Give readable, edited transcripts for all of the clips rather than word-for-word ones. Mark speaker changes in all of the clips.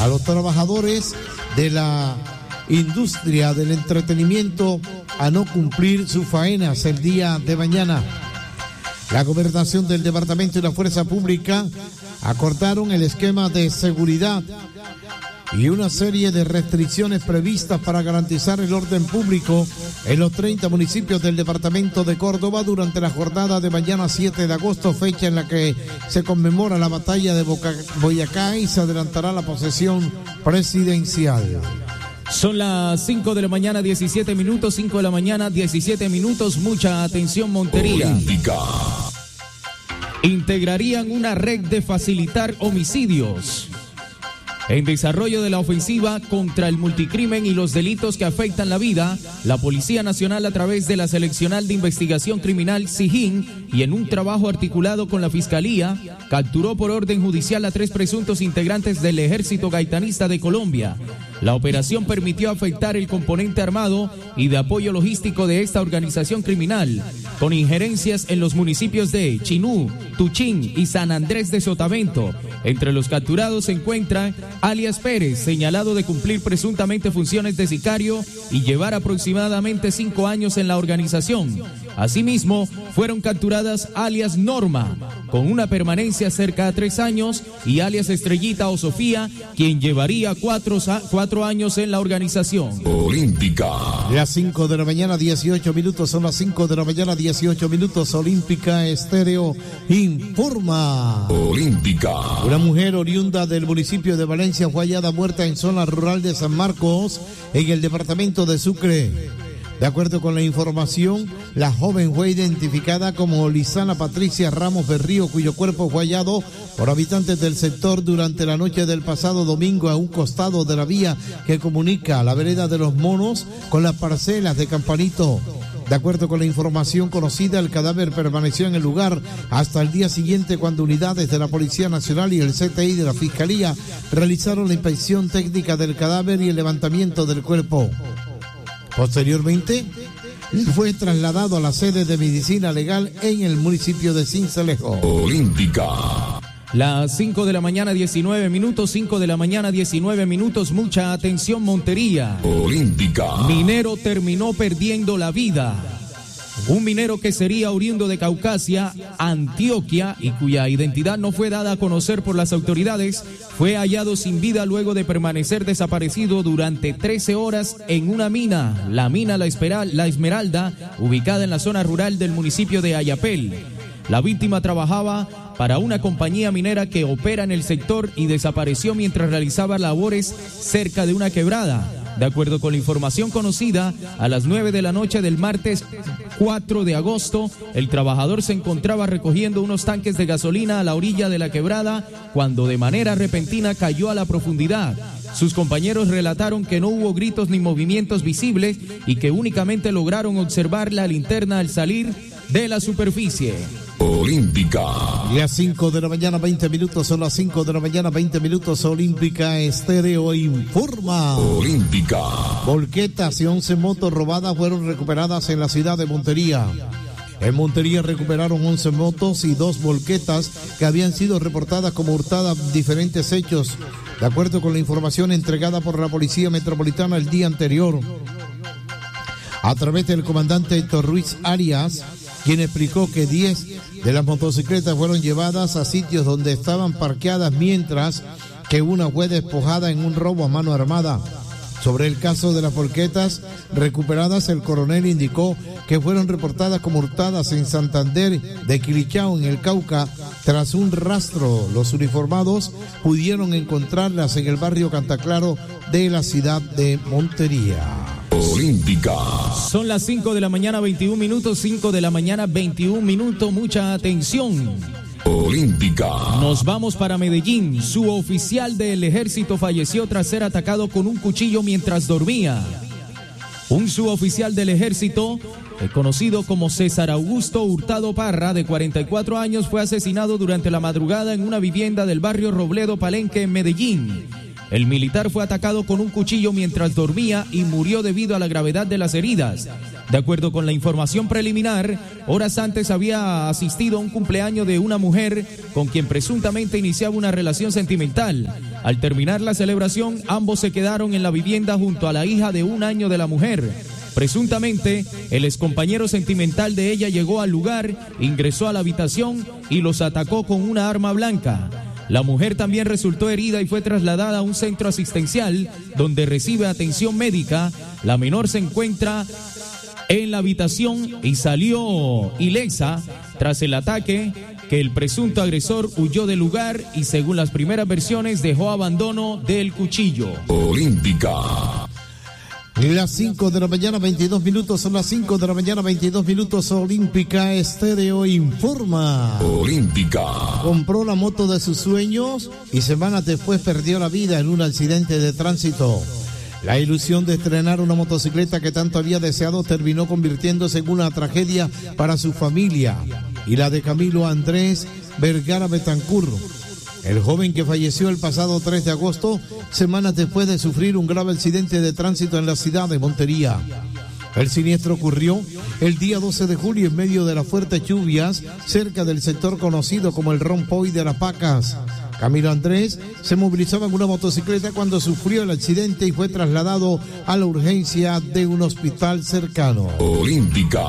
Speaker 1: a los trabajadores de la industria del entretenimiento a no cumplir sus faenas el día de mañana. La Gobernación del Departamento y la Fuerza Pública acordaron el esquema de seguridad y una serie de restricciones previstas para garantizar el orden público en los 30 municipios del departamento de Córdoba durante la jornada de mañana 7 de agosto, fecha en la que se conmemora la batalla de Boyacá y se adelantará la posesión presidencial.
Speaker 2: Son las 5 de la mañana 17 minutos, 5 de la mañana 17 minutos, mucha atención Montería.
Speaker 3: Olímpica.
Speaker 2: Integrarían una red de facilitar homicidios. En desarrollo de la ofensiva contra el multicrimen y los delitos que afectan la vida, la Policía Nacional a través de la Seccional de Investigación Criminal SIJIN y en un trabajo articulado con la Fiscalía, capturó por orden judicial a 3 presuntos integrantes del Ejército Gaitanista de Colombia. La operación permitió afectar el componente armado y de apoyo logístico de esta organización criminal, con injerencias en los municipios de Chinú, Tuchín y San Andrés de Sotavento. Entre los capturados se encuentra alias Pérez, señalado de cumplir presuntamente funciones de sicario y llevar aproximadamente 5 años en la organización. Asimismo, fueron capturadas alias Norma, con una permanencia cerca de 3 años, y alias Estrellita o Sofía, quien llevaría 4 años en la organización.
Speaker 3: Olímpica.
Speaker 1: Las 5 de la mañana 18 minutos, son las 5 de la mañana 18 minutos. Olímpica Estéreo informa.
Speaker 3: Olímpica.
Speaker 1: Una mujer oriunda del municipio de Valencia fue hallada muerta en zona rural de San Marcos, en el departamento de Sucre. De acuerdo con la información, la joven fue identificada como Lisana Patricia Ramos Berrío, cuyo cuerpo fue hallado por habitantes del sector durante la noche del pasado domingo a un costado de la vía que comunica la vereda de los Monos con las parcelas de Campanito. De acuerdo con la información conocida, el cadáver permaneció en el lugar hasta el día siguiente, cuando unidades de la Policía Nacional y el CTI de la Fiscalía realizaron la inspección técnica del cadáver y el levantamiento del cuerpo. Posteriormente, fue trasladado a la sede de medicina legal en el municipio de Sincelejo.
Speaker 3: Olímpica.
Speaker 2: Las 5 de la mañana 19 minutos, 5 de la mañana 19 minutos, mucha atención Montería.
Speaker 3: Olímpica.
Speaker 2: Minero terminó perdiendo la vida. Un minero que sería oriundo de Caucasia, Antioquia, y cuya identidad no fue dada a conocer por las autoridades, fue hallado sin vida luego de permanecer desaparecido durante 13 horas en una mina, la mina La Esmeralda, ubicada en la zona rural del municipio de Ayapel. La víctima trabajaba para una compañía minera que opera en el sector y desapareció mientras realizaba labores cerca de una quebrada. De acuerdo con la información conocida, a las 9 de la noche del martes 4 de agosto, el trabajador se encontraba recogiendo unos tanques de gasolina a la orilla de la quebrada cuando de manera repentina cayó a la profundidad. Sus compañeros relataron que no hubo gritos ni movimientos visibles y que únicamente lograron observar la linterna al salir de la superficie.
Speaker 3: Olímpica.
Speaker 1: Las 5 de la mañana 20 minutos, son las 5 de la mañana 20 minutos. Olímpica Estéreo informa.
Speaker 3: Olímpica.
Speaker 1: Volquetas y 11 motos robadas fueron recuperadas en la ciudad de Montería. En Montería recuperaron 11 motos y 2 volquetas que habían sido reportadas como hurtadas en diferentes hechos, de acuerdo con la información entregada por la Policía Metropolitana el día anterior, a través del comandante Héctor Ruiz Arias, quien explicó que 10 de las motocicletas fueron llevadas a sitios donde estaban parqueadas, mientras que una fue despojada en un robo a mano armada. Sobre el caso de las volquetas recuperadas, el coronel indicó que fueron reportadas como hurtadas en Santander de Quilichao, en el Cauca. Tras un rastro, los uniformados pudieron encontrarlas en el barrio Cantaclaro de la ciudad de Montería.
Speaker 3: Olímpica.
Speaker 2: Son las 5 de la mañana 21 minutos, 5 de la mañana 21 minutos, mucha atención.
Speaker 3: Olímpica.
Speaker 2: Nos vamos para Medellín. Suboficial del ejército falleció tras ser atacado con un cuchillo mientras dormía. Un suboficial del ejército, conocido como César Augusto Hurtado Parra, de 44 años, fue asesinado durante la madrugada en una vivienda del barrio Robledo Palenque, en Medellín. El militar fue atacado con un cuchillo mientras dormía y murió debido a la gravedad de las heridas. De acuerdo con la información preliminar, horas antes había asistido a un cumpleaños de una mujer con quien presuntamente iniciaba una relación sentimental. Al terminar la celebración, ambos se quedaron en la vivienda junto a la hija de 1 año de la mujer. Presuntamente, el excompañero sentimental de ella llegó al lugar, ingresó a la habitación y los atacó con una arma blanca. La mujer también resultó herida y fue trasladada a un centro asistencial donde recibe atención médica. La menor se encuentra en la habitación y salió ilesa tras el ataque, que el presunto agresor huyó del lugar y, según las primeras versiones, dejó abandono del cuchillo.
Speaker 3: Olímpica.
Speaker 1: Las 5 de la mañana, 22 minutos, son las 5 de la mañana, 22 minutos, Olímpica Estéreo informa.
Speaker 3: Olímpica.
Speaker 1: Compró la moto de sus sueños y semanas después perdió la vida en un accidente de tránsito. La ilusión de estrenar una motocicleta que tanto había deseado terminó convirtiéndose en una tragedia para su familia y la de Camilo Andrés Vergara Betancur. El joven que falleció el pasado 3 de agosto, semanas después de sufrir un grave accidente de tránsito en la ciudad de Montería. El siniestro ocurrió el día 12 de julio en medio de las fuertes lluvias cerca del sector conocido como el Rompoy de las Pacas. Camilo Andrés se movilizaba en una motocicleta cuando sufrió el accidente y fue trasladado a la urgencia de un hospital cercano.
Speaker 3: Olímpica.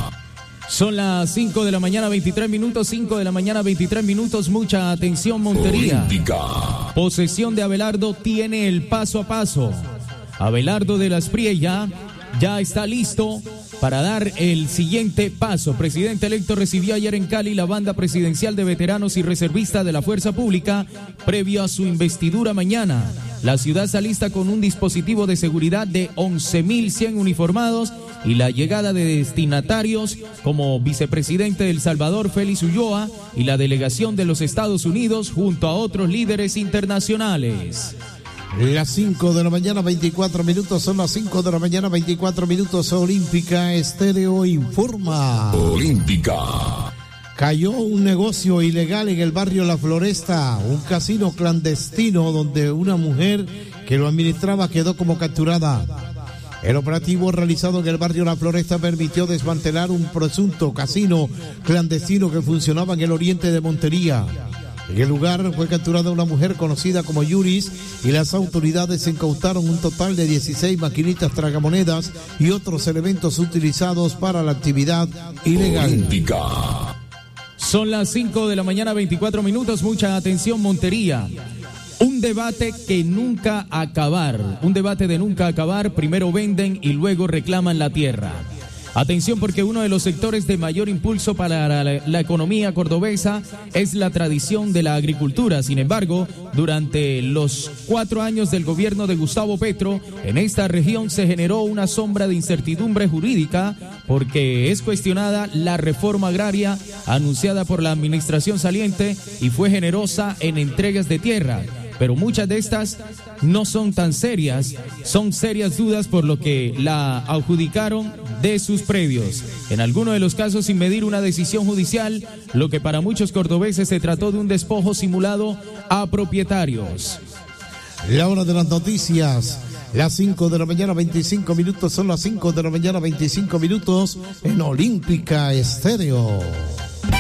Speaker 2: Son las 5 de la mañana, 23 minutos, 5 de la mañana, 23 minutos. Mucha atención, Montería.
Speaker 3: Olímpica.
Speaker 2: Posesión de Abelardo tiene el paso a paso. Abelardo de la Espriella ya está listo para dar el siguiente paso. Presidente electo recibió ayer en Cali la banda presidencial de veteranos y reservistas de la Fuerza Pública previo a su investidura mañana. La ciudad está lista con un dispositivo de seguridad de 11.100 uniformados y la llegada de destinatarios como vicepresidente de El Salvador, Félix Ulloa, y la delegación de los Estados Unidos junto a otros líderes internacionales.
Speaker 1: Las 5 de la mañana, 24 minutos, son las 5 de la mañana, 24 minutos, Olímpica Estéreo informa.
Speaker 3: Olímpica.
Speaker 1: Cayó un negocio ilegal en el barrio La Floresta, un casino clandestino donde una mujer que lo administraba quedó como capturada. El operativo realizado en el barrio La Floresta permitió desmantelar un presunto casino clandestino que funcionaba en el oriente de Montería. En el lugar fue capturada una mujer conocida como Yuris y las autoridades incautaron un total de 16 maquinitas tragamonedas y otros elementos utilizados para la actividad ilegal.
Speaker 3: Olímpica.
Speaker 2: Son las 5 de la mañana, 24 minutos. Mucha atención, Montería. Un debate que nunca acabar. Un debate de nunca acabar. Primero venden y luego reclaman la tierra. Atención, porque uno de los sectores de mayor impulso para la economía cordobesa es la tradición de la agricultura. Sin embargo, durante los 4 años del gobierno de Gustavo Petro, en esta región se generó una sombra de incertidumbre jurídica porque es cuestionada la reforma agraria anunciada por la administración saliente y fue generosa en entregas de tierra. Pero muchas de estas no son tan serias, son serias dudas por lo que la adjudicaron de sus previos. En algunos de los casos sin medir una decisión judicial, lo que para muchos cordobeses se trató de un despojo simulado a propietarios.
Speaker 1: La hora de las noticias, las 5 de la mañana, 25 minutos, son las 5 de la mañana, 25 minutos en Olímpica Estéreo.